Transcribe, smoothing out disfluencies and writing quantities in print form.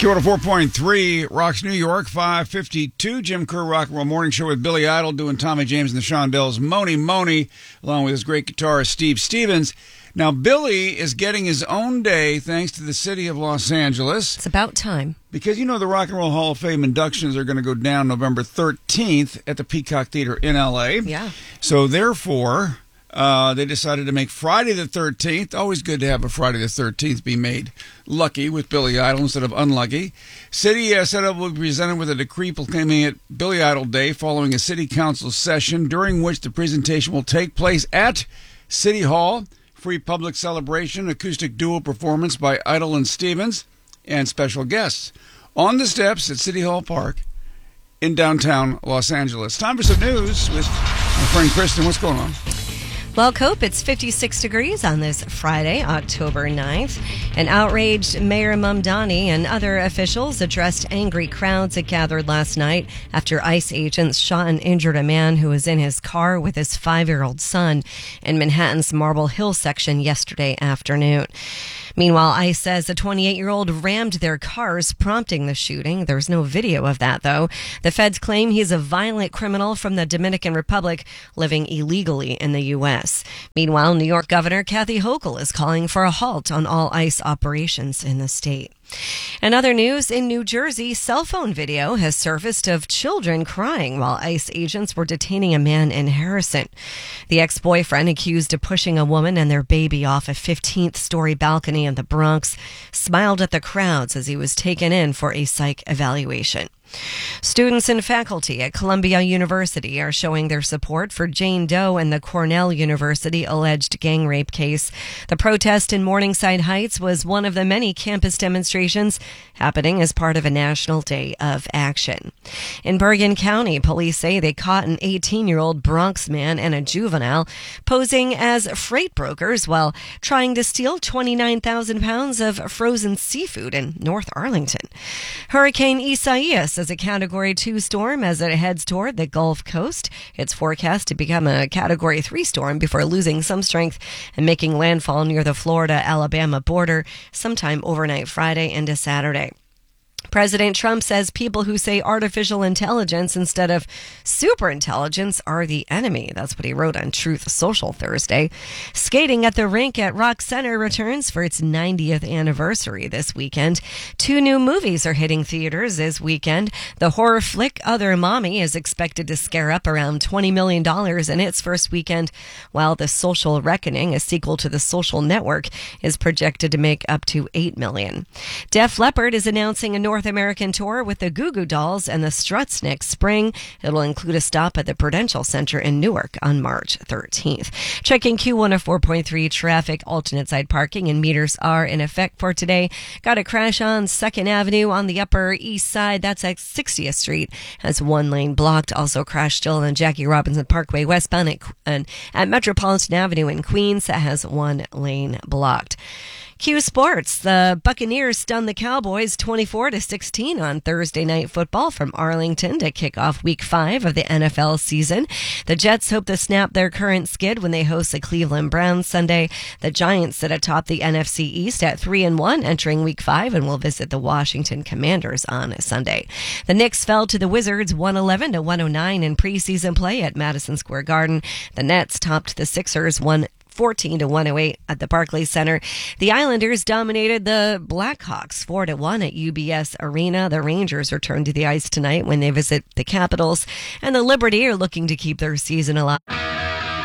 Kyoto 4.3, Rocks New York, 5:52. Jim Kerr Rock and Roll Morning Show with Billy Idol doing Tommy James and the Shondells. Moni, along with his great guitarist Steve Stevens. Now, Billy is getting his own day thanks to the city of Los Angeles. It's about time. Because, you know, the Rock and Roll Hall of Fame inductions are going to go down November 13th at the Peacock Theater in L.A. Yeah. So, therefore, they decided to make Friday the 13th. Always good to have a Friday the 13th be made lucky with Billy Idol instead of unlucky. City said it will be presented with a decree proclaiming it Billy Idol Day following a city council session during which the presentation will take place at City Hall. Free public celebration, acoustic duo performance by Idol and Stevens, and special guests on the steps at City Hall Park in downtown Los Angeles. Time for some news with my friend Kristen. What's going on? Well, Cope, it's 56 degrees on this Friday, October 9th. An outraged Mayor Mamdani and other officials addressed angry crowds that gathered last night after ICE agents shot and injured a man who was in his car with his 5-year-old son in Manhattan's Marble Hill section yesterday afternoon. Meanwhile, ICE says a 28-year-old rammed their cars, prompting the shooting. There's no video of that, though. The feds claim he's a violent criminal from the Dominican Republic living illegally in the U.S. Meanwhile, New York Governor Kathy Hochul is calling for a halt on all ICE operations in the state. In other news, in New Jersey, cell phone video has surfaced of children crying while ICE agents were detaining a man in Harrison. The ex-boyfriend, accused of pushing a woman and their baby off a 15th-story balcony in the Bronx, smiled at the crowds as he was taken in for a psych evaluation. Students and faculty at Columbia University are showing their support for Jane Doe and the Cornell University alleged gang rape case. The protest in Morningside Heights was one of the many campus demonstrations happening as part of a national day of action. In Bergen County, police say they caught an 18-year-old Bronx man and a juvenile posing as freight brokers while trying to steal 29,000 pounds of frozen seafood in North Arlington. Hurricane Isaias is a Category 2 storm as it heads toward the Gulf Coast. It's forecast to become a Category 3 storm before losing some strength and making landfall near the Florida-Alabama border sometime overnight Friday into Saturday. President Trump says people who say artificial intelligence instead of superintelligence are the enemy. That's what he wrote on Truth Social Thursday. Skating at the rink at Rock Center returns for its 90th anniversary this weekend. 2 new movies are hitting theaters this weekend. The horror flick Other Mommy is expected to scare up around $20 million in its first weekend, while The Social Reckoning, a sequel to The Social Network, is projected to make up to $8 million. Def Leppard is announcing a North American tour with the Goo Goo Dolls and the Struts next spring. It'll include a stop at the Prudential Center in Newark on March 13th. Checking Q104.3 traffic, alternate side parking and meters are in effect for today. Got a crash on 2nd Avenue on the Upper East Side. That's at 60th Street. Has 1 lane blocked. Also crash still on Jackie Robinson Parkway westbound at Metropolitan Avenue in Queens. That has 1 lane blocked. Q Sports. The Buccaneers stunned the Cowboys 24-16 on Thursday Night Football from Arlington to kick off Week 5 of the NFL season. The Jets hope to snap their current skid when they host the Cleveland Browns Sunday. The Giants sit atop the NFC East at 3-1 entering Week 5 and will visit the Washington Commanders on Sunday. The Knicks fell to the Wizards 111-109 in preseason play at Madison Square Garden. The Nets topped the Sixers 114-108 at the Barclays Center. The Islanders dominated the Blackhawks 4-1 at UBS Arena. The Rangers return to the ice tonight when they visit the Capitals, and the Liberty are looking to keep their season alive.